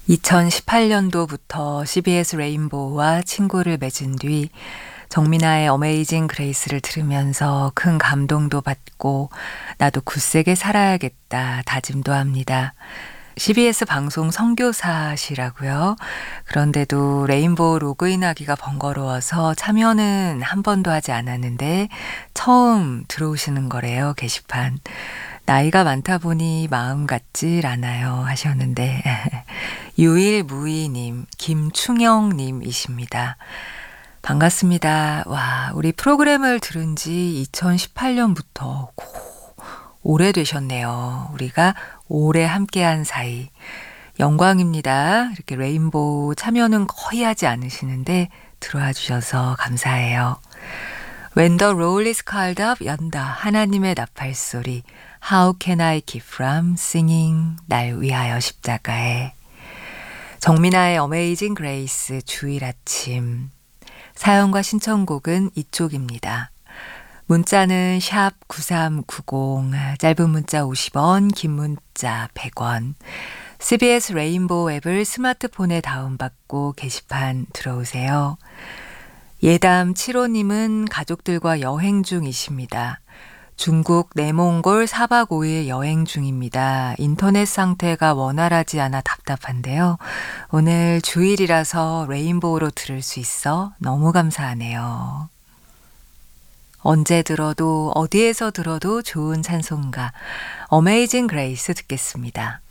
2018년도부터 CBS 레인보우와 친구를 맺은 뒤 정민아의 어메이징 그레이스를 들으면서 큰 감동도 받고 나도 굳세게 살아야겠다 다짐도 합니다. CBS 방송 선교사시라고요. 그런데도 레인보우 로그인하기가 번거로워서 참여는 한 번도 하지 않았는데 처음 들어오시는 거래요, 게시판. 나이가 많다 보니 마음 같질 않아요 하셨는데 유일무이님, 김충영님이십니다. 반갑습니다. 와, 우리 프로그램을 들은 지 2018년부터 오래되셨네요. 우리가 오래 함께한 사이. 영광입니다. 이렇게 레인보우 참여는 거의 하지 않으시는데 들어와 주셔서 감사해요. When the roll is called up 연다 하나님의 나팔소리 How can I keep from singing 날 위하여 십자가에 정민아의 어메이징 그레이스 주일 아침 사연과 신청곡은 이쪽입니다. 문자는 샵 9390 짧은 문자 50원 긴 문자 100원 CBS 레인보우 앱을 스마트폰에 다운받고 게시판 들어오세요. 예담 7호님은 가족들과 여행 중이십니다. 중국 내몽골 4박 5일 여행 중입니다. 인터넷 상태가 원활하지 않아 답답한데요. 오늘 주일이라서 레인보우로 들을 수 있어 너무 감사하네요. 언제 들어도 어디에서 들어도 좋은 찬송가 어메이징 그레이스 듣겠습니다.